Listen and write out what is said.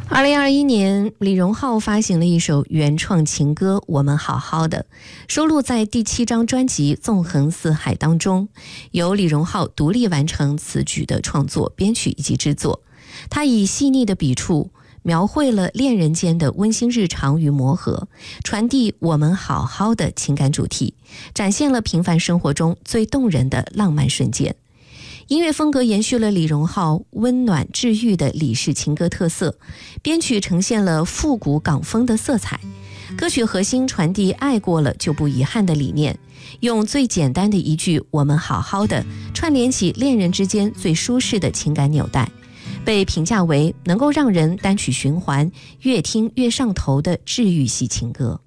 2021年，李荣浩发行了一首原创情歌《我们好好的》，收录在第7张专辑《纵横四海》当中，由李荣浩独立完成词曲的创作、编曲以及制作。他以细腻的笔触描绘了恋人间的温馨日常与磨合，传递我们好好的情感主题，展现了平凡生活中最动人的浪漫瞬间。音乐风格延续了李荣浩温暖治愈的李氏情歌特色，编曲呈现了复古港风的色彩。歌曲核心传递爱过了就不遗憾的理念，用最简单的一句我们好好的串联起恋人之间最舒适的情感纽带，被评价为能够让人单曲循环越听越上头的治愈系情歌。